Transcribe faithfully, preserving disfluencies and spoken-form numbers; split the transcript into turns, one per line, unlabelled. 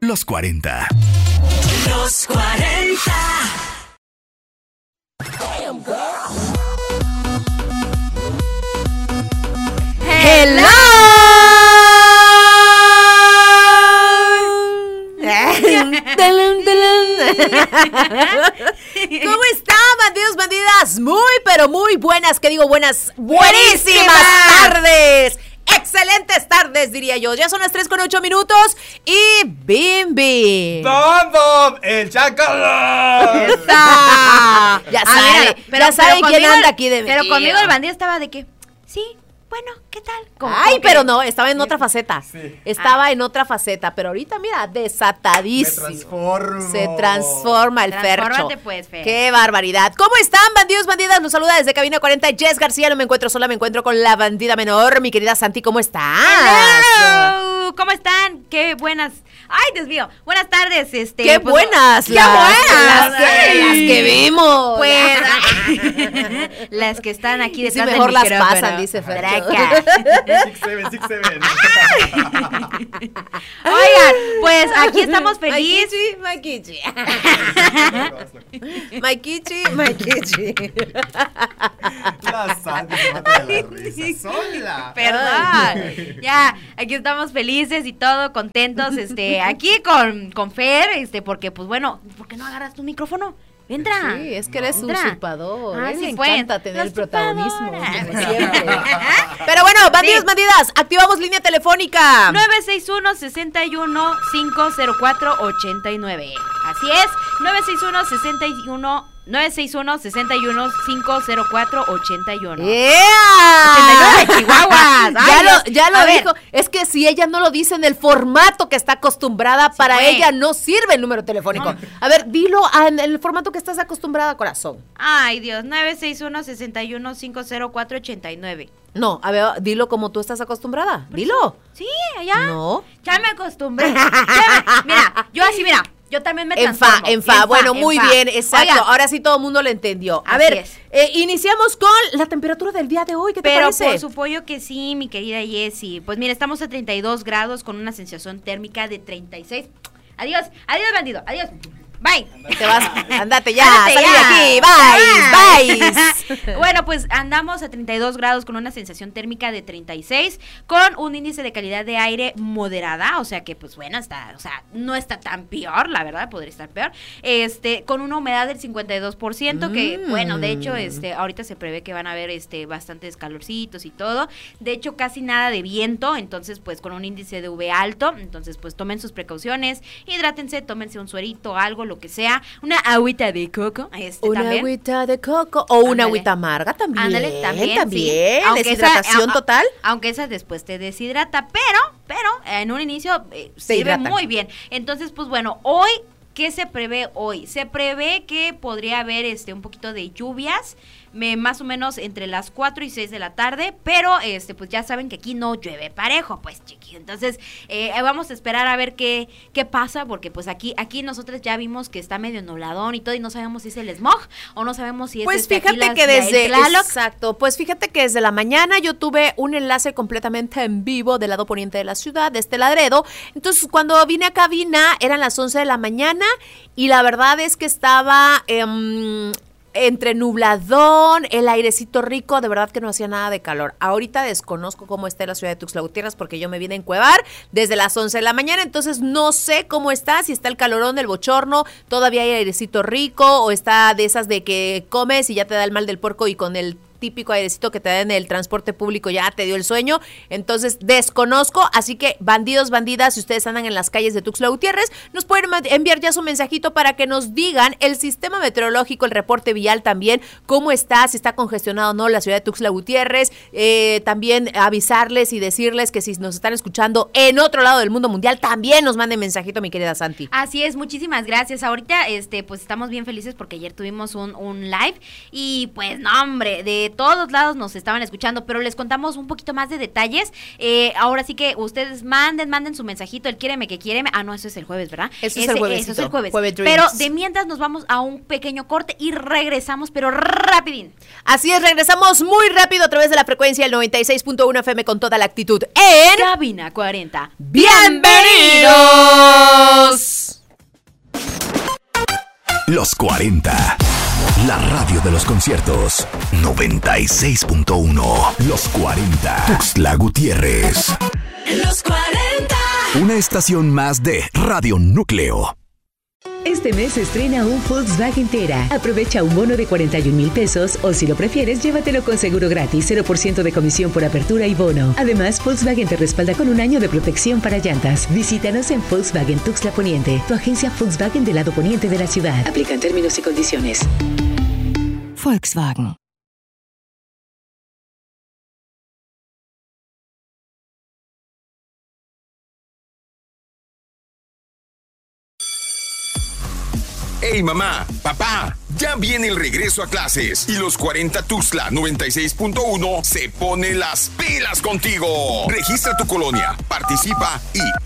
Los cuarenta.
Los cuarenta.
¡Hello! ¿Cómo están, bandidos, bandidas? Muy, pero muy buenas, que digo buenas, buenísimas tardes. Excelentes tardes, diría yo. Ya son las tres con ocho minutos y bim bim.
¡Bom, bom! ¡El chacal!
¡Está! Ya saben,
pero,
ya saben
pero
quién
conmigo,
anda aquí de
Pero
metido.
conmigo el bandido estaba de que, sí, bueno, ¿qué tal? Como,
Ay,
como
pero
que,
no, estaba en otra faceta.
Sí.
Estaba en otra faceta, pero ahorita, mira,
Me
desatadísimo.
transformo.
Se transforma el Fercho.
Transfórmate, pues, Fer.
Qué barbaridad. ¿Cómo están, bandidos, bandidas? Los saluda desde Cabina cuarenta Jess García. No me encuentro sola, me encuentro con la bandida menor. Mi querida Santi, ¿cómo estás?
Hello. ¿Cómo están? Qué buenas. Ay, Dios mío. Buenas tardes, este.
¡Qué
pues,
buenas!
¡Qué
las,
buenas!
Las que, las que vimos.
Pues, las que están aquí
Sí,
detrás
mejor
del
las
micrófono.
pasan, dice Fercho.
Traca.
Six, seven, six, seven.
Oigan, pues aquí estamos felices.
Maikichi, Maikichi. Maikichi, Maikichi.
La Santi se mata de la risa. Sola.
Perdón. Ya, aquí estamos felices y todo, contentos, este, aquí con, con Fer, este, porque, pues bueno, ¿por qué no agarras tu micrófono? Entra.
Sí, es que eres un
Entra.
usurpador.
Ah,
A él
sí,
le
pues,
encanta tener
la
el protagonismo.
usurpadora.
como siempre. Pero bueno, bandidos,
Sí.
bandidas, activamos línea telefónica.
nueve seis uno, seis uno, cinco cero cuatro, ocho nueve. Así es, nueve seis uno, seis uno, nueve seis uno, seis uno, cinco cero cuatro, ocho uno.
¡Yeah!
ochenta y nueve, Chihuahuas.
Ya
Ay,
lo,
Dios.
ya lo
A ver.
dijo. Es que si ella no lo dice en el formato que está acostumbrada, para
fue.
ella no sirve el número telefónico. A ver, dilo en el formato que estás acostumbrada, corazón.
Ay, Dios, nueve seis uno, seis uno, cinco cero cuatro, ocho nueve.
No, a ver, dilo como tú estás acostumbrada. Dilo.
Sí, allá.
No.
Ya me acostumbré. Ya me- mira, yo así, mira, yo también me
En fa,
transformo.
en fa. Bueno,
en
muy
fa.
bien, exacto.
Oiga,
Ahora sí todo el mundo lo entendió. A
Así
ver,
es.
eh, iniciamos con la temperatura del día de hoy. ¿Qué te
pero
parece?
por supuesto que sí, mi querida Jessie. Pues mira, estamos a treinta y dos grados con una sensación térmica de treinta y seis. Adiós, adiós, bandido, adiós. Bye.
Te vas, andate ya,
Ándate
salí de
ya.
aquí, bye, bye.
Bueno, pues andamos a treinta y dos grados con una sensación térmica de treinta y seis, con un índice de calidad de aire moderada, o sea que pues bueno, está, o sea, no está tan peor, la verdad, podría estar peor. Este, con una humedad del cincuenta y dos por ciento, que
Mm.
bueno, de hecho, este, ahorita se prevé que van a haber este bastantes calorcitos y todo. De hecho, casi nada de viento, entonces pues con un índice de U V alto, entonces pues tomen sus precauciones, hidrátense, tómense un suerito, algo, lo que sea, una agüita de coco, este
Una
también.
agüita de coco o una
Ándale.
agüita amarga también.
Ándale, también,
También,
sí. Aunque esa-
deshidratación
a- a-
total.
Aunque esa después te deshidrata, pero, pero en un inicio eh,
Te
sirve
hidrata.
muy bien. Entonces, pues bueno, hoy, ¿qué se prevé hoy? Se prevé que podría haber este un poquito de lluvias, me, más o menos entre las cuatro y seis de la tarde, pero este pues ya saben que aquí no llueve parejo, pues chiqui. Entonces, eh, vamos a esperar a ver qué, qué pasa, porque pues aquí, aquí nosotros ya vimos que está medio nubladón y todo, y no sabemos si es el smog, o no sabemos si es
Pues
este, aquí
fíjate
las-
que
la- el
desde
Tlaloc.
exacto, pues fíjate que desde la mañana yo tuve un enlace completamente en vivo del lado poniente de la ciudad, de este Ladredo. Entonces, cuando vine a cabina eran las once de la mañana y la verdad es que estaba em, entre nubladón, el airecito rico, de verdad que no hacía nada de calor. Ahorita desconozco cómo está la ciudad de Tuxtla Gutiérrez porque yo me vine a encuevar desde las once de la mañana, entonces no sé cómo está, si está el calorón del bochorno, todavía hay airecito rico o está de esas de que comes y ya te da el mal del puerco y con el típico airecito que te da en el transporte público ya te dio el sueño, entonces desconozco, así que bandidos, bandidas, si ustedes andan en las calles de Tuxtla Gutiérrez, nos pueden enviar ya su mensajito para que nos digan el sistema meteorológico, el reporte vial también, cómo está, si está congestionado o no la ciudad de Tuxtla Gutiérrez, eh, también avisarles y decirles que si nos están escuchando en otro lado del mundo mundial, también nos manden mensajito, mi querida Santi.
Así es, muchísimas gracias. Ahorita, este, pues estamos bien felices porque ayer tuvimos un, un live y pues no, hombre, de todos lados nos estaban escuchando, pero les contamos un poquito más de detalles. Eh, ahora sí que ustedes manden, manden su mensajito, el quiéreme que quiéreme. Ah, no, eso es el jueves, ¿verdad?
Eso es
Ese-
el jueves.
Eso es el jueves.
Jueves
Pero
Dreams.
de mientras nos vamos a un pequeño corte y regresamos, pero rapidín.
Así es, regresamos muy rápido a través de la frecuencia del noventa y seis punto uno F M con toda la actitud en
Cabina cuarenta.
¡Bienvenidos!
Los cuarenta. La radio de los conciertos. noventa y seis punto uno. Los cuarenta. Tuxtla Gutiérrez.
Los cuarenta.
Una estación más de Radio Núcleo.
Este mes se estrena un Volkswagen Tera. Aprovecha un bono de cuarenta y un mil pesos o si lo prefieres, llévatelo con seguro gratis, cero por ciento de comisión por apertura y bono. Además, Volkswagen te respalda con un año de protección para llantas. Visítanos en Volkswagen Tuxtla Poniente, tu agencia Volkswagen del lado poniente de la ciudad. Aplican términos y condiciones. Volkswagen.
¡Hey mamá! ¡Papá! Ya viene el regreso a clases y los cuarenta Tuxtla noventa y seis punto uno se pone las pilas contigo. Registra tu colonia, participa y